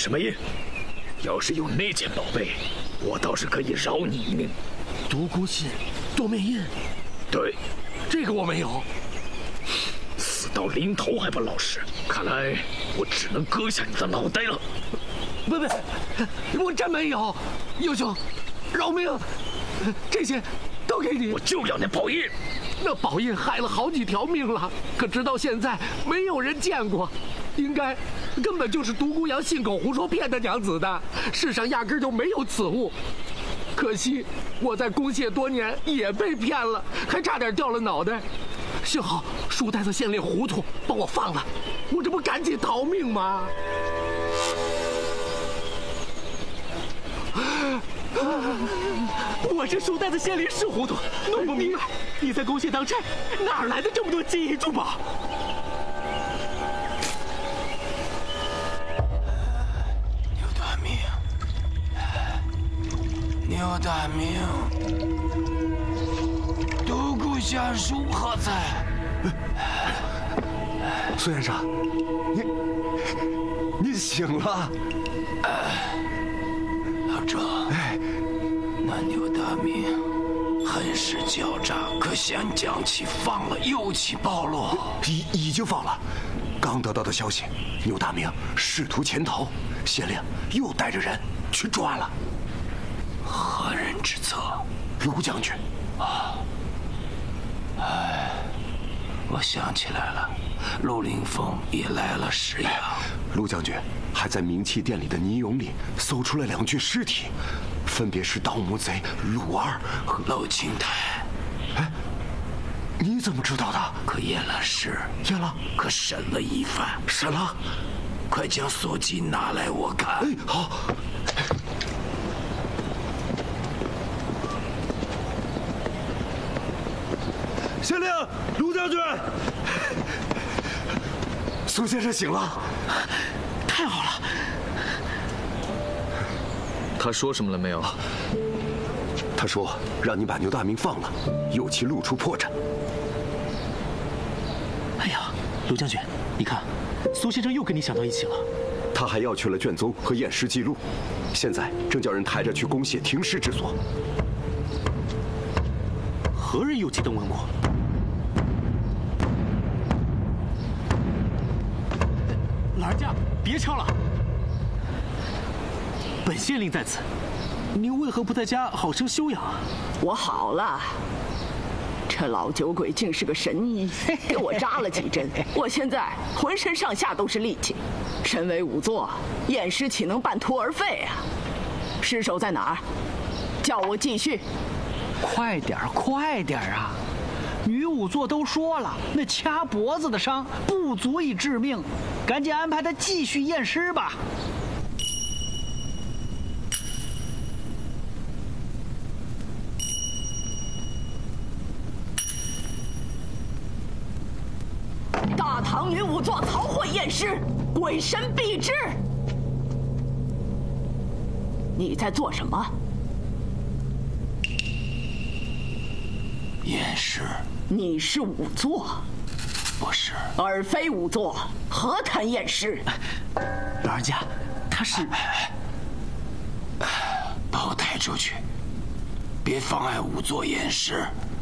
什么印？要是有那件宝贝，我倒是可以饶你一命。 独孤信，多面印。 对， 这个我没有。 死到临头还不老实，看来我只能割下你的脑袋了。 不，我真没有。英雄，饶命！这些都给你。 我就要那宝印。 那宝印害了好几条命了，可直到现在没有人见过。根本就是独孤阳信口胡说骗他娘子的，世上压根就没有此物。可惜我在宫谢多年也被骗了，还差点掉了脑袋。幸好书呆子县令糊涂把我放了，我这不赶紧逃命吗？我这书呆子县令是糊涂，弄不明白你在宫谢当差，哪来的这么多金银珠宝？ 牛大明，独孤家属何在？ 苏先生，你醒了。 老周，那牛大明很是狡诈，可先将其放了，又其暴露。 已经放了。刚得到的消息，牛大明试图潜逃，县令又带着人去抓了。 何人之策？ 卢将军。 我想起来了，陆凌风也来了石阳。 卢将军还在冥器殿里的泥俑里搜出了2具尸体，分别是盗墓贼陆二和娄青台。 你怎么知道的？ 可验了尸， 验了， 可审了一番。 审了， 快将所记拿来我看。 好。县令，卢将军，苏先生醒了， 太好了。 他说什么了没有？ 他说让你把牛大明放了，有其露出破绽。 哎呀，卢将军，你看，苏先生又跟你想到一起了。 他还要去了卷宗和验尸记录，现在正叫人抬着去宫谢停尸之所。 何人有急登问我？老人家，别敲了。本县令在此，您为何不在家好生休养啊？ 我好了，这老酒鬼竟是个神医，给我扎了几针，我现在浑身上下都是力气。身为仵作，验尸岂能半途而废啊？尸首在哪儿？叫我继续。 快点儿，快点儿啊！女仵作都说了，那掐脖子的伤不足以致命，赶紧安排他继续验尸吧。 大唐女仵作曹慧验尸，鬼神必至。你在做什么？ 验尸。 你是仵作？ 不是。 而非仵作，何谈验尸？ 老人家，他是…… 把我抬出去，别妨碍仵作验尸。